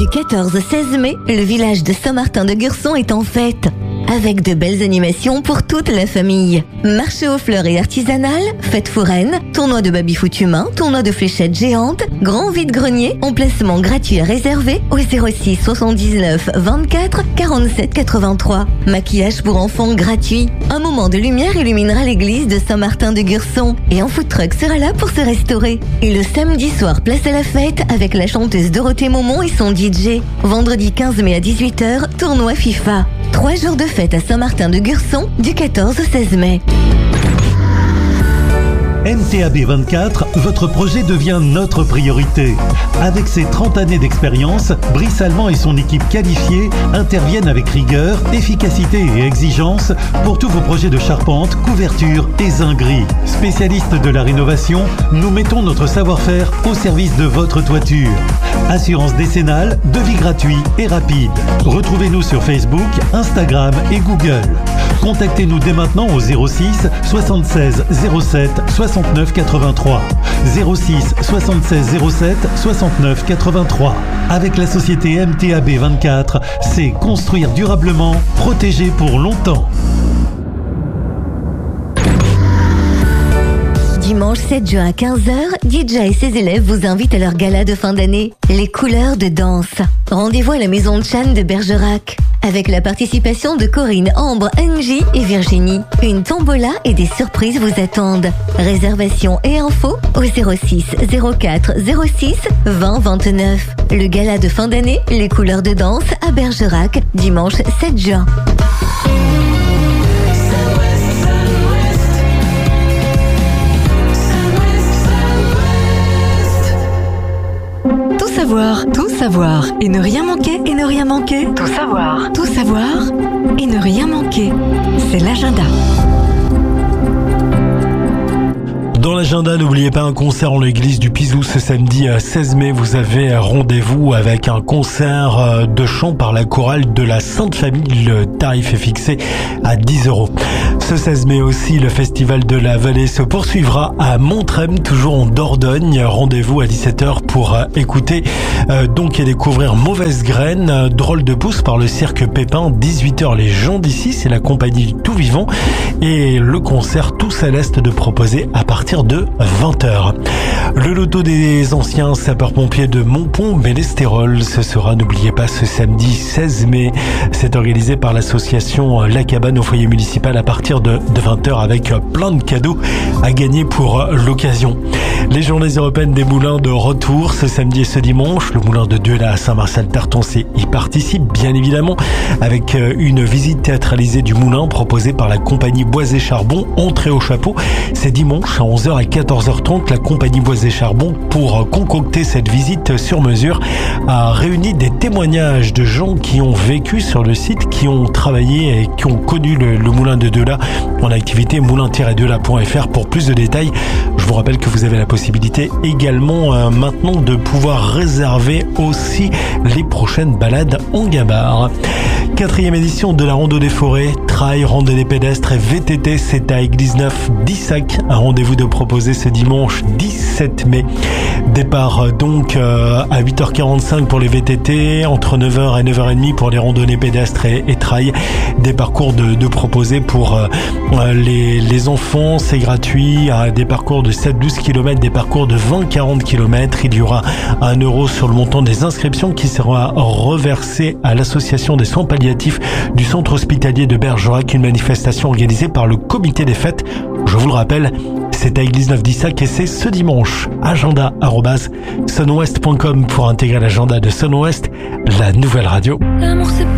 Du 14 au 16 mai, le village de Saint-Martin-de-Gurson est en fête. Avec de belles animations pour toute la famille. Marché aux fleurs et artisanal, fête foraine, tournoi de baby-foot humain, tournoi de fléchettes géantes, grand vide-grenier, emplacement gratuit à réserver au 06 79 24 47 83. Maquillage pour enfants gratuit. Un moment de lumière illuminera l'église de Saint-Martin-de-Gurson et un food truck sera là pour se restaurer. Et le samedi soir, place à la fête avec la chanteuse Dorothée Momont et son DJ. Vendredi 15 mai à 18h, tournoi FIFA. 3 jours de fête à Saint-Martin-de-Gurson du 14 au 16 mai. MTAB 24, votre projet devient notre priorité. Avec ses 30 années d'expérience, Brice Allemand et son équipe qualifiée interviennent avec rigueur, efficacité et exigence pour tous vos projets de charpente, couverture et zinguerie. Spécialistes de la rénovation, nous mettons notre savoir-faire au service de votre toiture. Assurance décennale, devis gratuit et rapide. Retrouvez-nous sur Facebook, Instagram et Google. Contactez-nous dès maintenant au 06 76 07 69 83. 06 76 07 69 83. Avec la société MTAB 24, c'est construire durablement, protéger pour longtemps. Dimanche 7 juin à 15h, DJ et ses élèves vous invitent à leur gala de fin d'année, Les couleurs de danse. Rendez-vous à la maison de Chan de Bergerac, avec la participation de Corinne, Ambre, Angie et Virginie. Une tombola et des surprises vous attendent. Réservation et infos au 06 04 06 20 29. Le gala de fin d'année, Les couleurs de danse à Bergerac, dimanche 7 juin. Tout savoir et ne rien manquer, Tout savoir et ne rien manquer. C'est l'agenda. Dans l'agenda, n'oubliez pas un concert en l'église du Pizou ce samedi 16 mai. Vous avez rendez-vous avec un concert de chant par la chorale de la Sainte Famille. Le tarif est fixé à 10 €. Ce 16 mai aussi, le festival de la Vallée se poursuivra à Montrem, toujours en Dordogne. Rendez-vous à 17h pour écouter donc et découvrir Mauvaise Graine, Drôle de pouce par le cirque Pépin. 18h, les gens d'ici, c'est la compagnie du Tout Vivant. Et le concert Tout Céleste de proposer à partir de 20h. Le loto des anciens sapeurs-pompiers de Montpont-Mélestérol, ce sera, n'oubliez pas, ce samedi 16 mai. C'est organisé par l'association La Cabane au foyer municipal à partir de 20h avec plein de cadeaux à gagner pour l'occasion. Les journées européennes des moulins de retour ce samedi et ce dimanche. Le moulin de Duela à Saint-Marcel-Tartoncé y participe bien évidemment avec une visite théâtralisée du moulin proposée par la compagnie Bois et Charbon. Entrée au chapeau, c'est dimanche à 11h et 14h30. La compagnie Bois et Charbon, pour concocter cette visite sur mesure, a réuni des témoignages de gens qui ont vécu sur le site, qui ont travaillé et qui ont connu le moulin de Duela en activité moulin-deula.fr pour plus de détails. Je vous rappelle que vous avez la possibilité également maintenant de pouvoir réserver aussi les prochaines balades en gabarre. 4e édition de la randonnée forêt, trail, randonnée pédestre et VTT, c'est à Église-Neuve d'Issac. Un rendez-vous de proposé ce dimanche 17 mai. Départ donc à 8h45 pour les VTT, entre 9h et 9h30 pour les randonnées pédestres et trail. Des parcours de proposer pour les enfants, c'est gratuit. Des parcours de 7-12 km, des parcours de 20-40 km. Il y aura 1 € sur le montant des inscriptions qui sera reversé à l'association des soins palliatifs du centre hospitalier de Bergerac, une manifestation organisée par le comité des fêtes. Je vous le rappelle, c'est à Église-Neuve d'Issac et c'est ce dimanche. Agenda@sunwest.com pour intégrer l'agenda de Sunwest, la nouvelle radio.